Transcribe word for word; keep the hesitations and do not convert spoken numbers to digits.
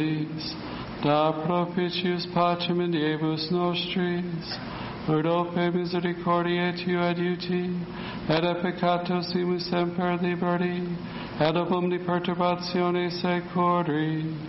da propitius pacem in diebus nostris, Lordoque misericordiae tu adiuti, et a peccatos imus semper liberi, et ob omni perturbatione secori.